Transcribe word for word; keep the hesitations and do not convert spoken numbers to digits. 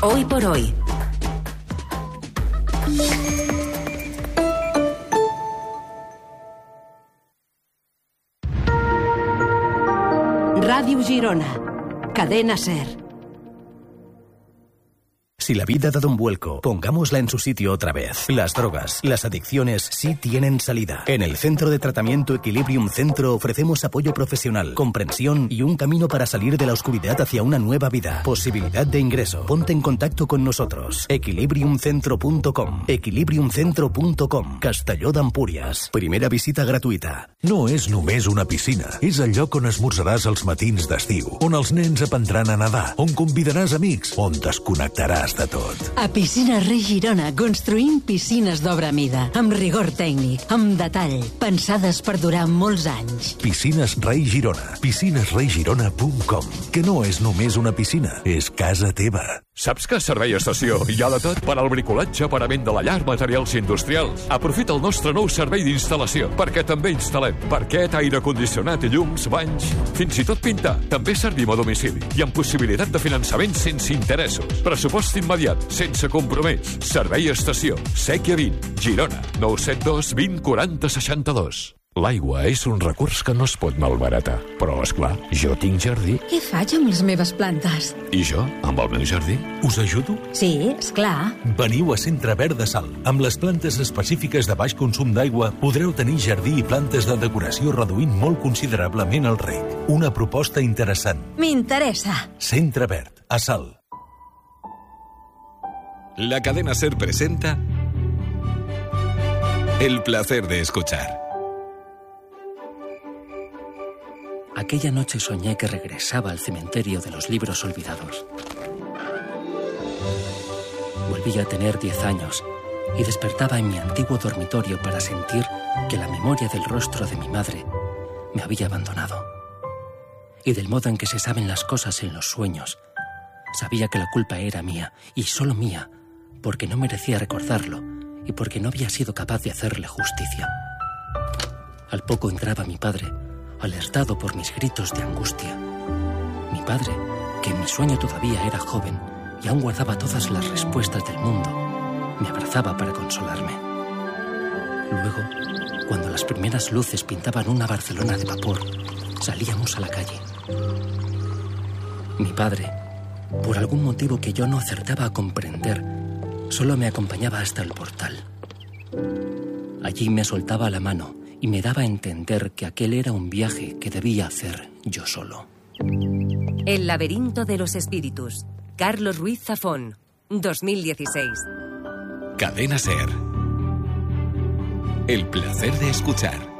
Hoy por hoy. Radio Girona. Cadena Ser. Si la vida ha dado un vuelco, pongámosla en su sitio otra vez. Las drogas, las adicciones sí tienen salida. En el Centro de Tratamiento Equilibrium Centro ofrecemos apoyo profesional, comprensión y un camino para salir de la oscuridad hacia una nueva vida. Posibilidad de ingreso. Ponte en contacto con nosotros. equilibrium centro punto com. equilibrium centro punto com. Castelló d'Empúries. Primera visita gratuïta. No és només una piscina. És el lloc on esmorzaràs els matins d'estiu, on els nens aprendran a nedar, on convidaràs amics, on desconnectaràs de tot. A Piscines Rei Girona construïm piscines d'obra mida, amb rigor tècnic, amb detall, pensades per durar molts anys. Piscines Rei Girona. piscines rei girona punt com. Que no és només una piscina, és casa teva. Saps que a Servei Estació hi ha de tot? Per al bricolatge, parament de la llar, materials industrials. Aprofita el nostre nou servei d'instal·lació, perquè també instal·lem parquet, aire condicionat i llums, banys. Fins i tot pintar. També servim a domicili i amb possibilitat de finançament sense interessos. Pressupost immediat, sense compromís. Servei Estació, Sèquia vint, Girona, nou set dos vint quaranta seixanta-dos. L'aigua és un recurs que no es pot malbaratar. Però, esclar, jo tinc jardí. Què faig amb les meves plantes? I jo, amb el meu jardí? Us ajudo? Sí, esclar. Veniu a Centre Verd de Salt. Amb les plantes específiques de baix consum d'aigua podreu tenir jardí i plantes de decoració reduint molt considerablement el reg. Una proposta interessant. M'interessa. Centre Verd, a Salt. La cadena SER presenta El placer de escuchar. Aquella noche soñé que regresaba al cementerio de los libros olvidados. Volví a tener diez años y despertaba en mi antiguo dormitorio para sentir que la memoria del rostro de mi madre me había abandonado. Y del modo en que se saben las cosas en los sueños, sabía que la culpa era mía, y solo mía, porque no merecía recordarlo y porque no había sido capaz de hacerle justicia. Al poco entraba mi padre, alertado por mis gritos de angustia. Mi padre, que en mi sueño todavía era joven y aún guardaba todas las respuestas del mundo, me abrazaba para consolarme. Luego, cuando las primeras luces pintaban una Barcelona de vapor, salíamos a la calle. Mi padre, por algún motivo que yo no acertaba a comprender, solo me acompañaba hasta el portal. Allí me soltaba la mano y me daba a entender que aquel era un viaje que debía hacer yo solo. El laberinto de los espíritus. Carlos Ruiz Zafón, dos mil dieciséis. Cadena SER. El placer de escuchar.